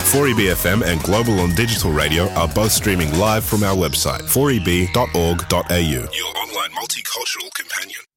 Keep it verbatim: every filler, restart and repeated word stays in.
four E B F M and Global on Digital Radio are both streaming live from our website, four e b dot org dot a u. Your online multicultural companion.